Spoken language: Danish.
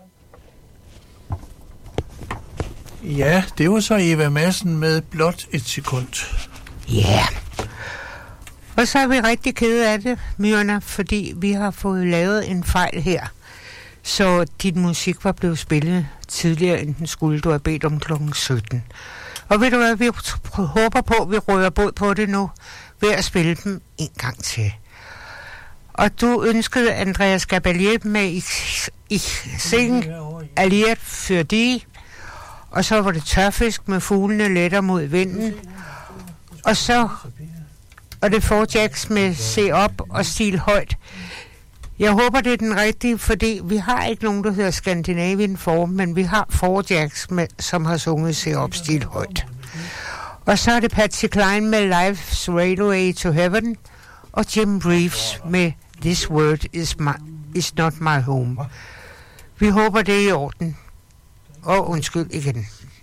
Ja, det var så Eva Madsen med Blot et sekund. Ja. Yeah. Og så er vi rigtig kede af det, Myrna, fordi vi har fået lavet en fejl her. Så din musik var blevet spillet tidligere, end den skulle. Du har bedt om kl. 17. Og ved du hvad, vi håber på, at vi råder bod på det nu, ved at spille dem en gang til. Og du ønskede Andreas Gabalier med i sing Alliert for de, og så var det Tørfisk med Fuglene letter mod vinden, og så og det Four Jacks med Se op og Stil højt. Jeg håber, det er den rigtige, fordi vi har ikke nogen, der hedder Scandinavian Form, men vi har Four Jacks, som har sunget Se op, Stil højt. Og så er det Patsy Cline med Life's Railway to Heaven, og Jim Reeves med This Word is Not My Home. Vi håber, det er i orden. Og undskyld igen.